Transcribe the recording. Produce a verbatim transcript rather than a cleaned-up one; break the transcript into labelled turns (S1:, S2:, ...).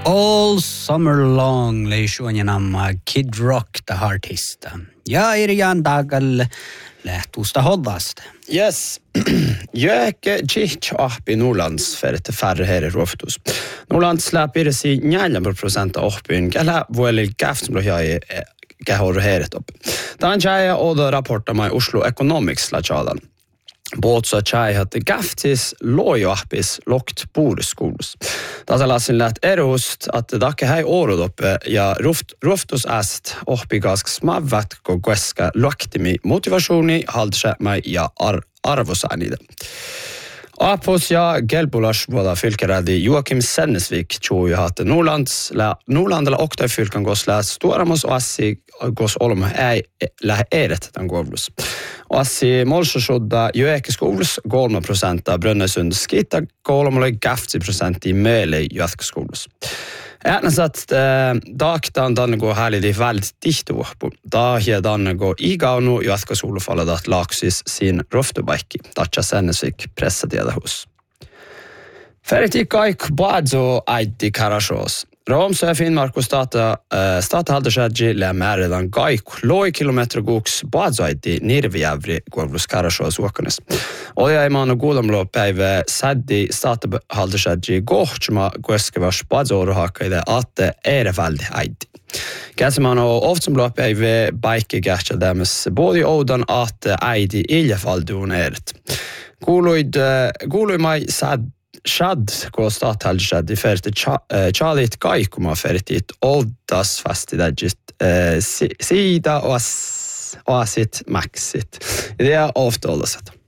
S1: All Summer Long leisuun namma Kid Rock the artista. Ja Irjan dagal lähtusta hoddasta.
S2: Yes, jag är gick upp i Norlands för att färre här i Roftus. Norlands släpper sig nio procent upp i eller vad är gaft som jag är gahor här upp. Dan jag och då rapportar mig Oslo Economics lachalan. Båtsa chai hade gaftis lojoappis lokt borskols. Detta lasin lät erost att det här året uppe ja ruft ruftus est och bigask smavat go gweska loktimi motivationi haldse mig ja ar arvosanide. Apos ja gelbulas voda fylkeradi Joakim Sennesvik tror ju att Norlands la Norland eller okta fylkan gås läs storamos och assi gås olom ei lä eret den gåvlus. Och assi molsosodda Joekeskovlus golma procenta Brönnesund skita golma gafti procent i Mele Joekeskovlus. Ätnas att äh, dagtan dan går härligt i väldigt dicht upp. Da här dan går i gauno Joekeskovlufalla dat laksis sin roftubaiki. Datcha Sennesvik pressade det hos. Färdigt i kaik badzo aiti karashos. Rom så är Finnmark och stata uh, stata haldersädji lä määredan kaik loi kilometer goks badzo aiti nirvijävri gorvus karashos uokanes. Oja iman och godamlo päivä säddi stata haldersädji gohtjuma kueskevas badzo oruhakkaide atte ereväldi aiti. Käsiman on ofta päivä baikki gärtja dämes både oudan atte aiti iljafalduun eret. Kuuluid kuului mai sad Shad ko stathaldshad i färte chalit kaikuma färtit oddas fastidagit sida och asit maxit. Det är ofta hållasat.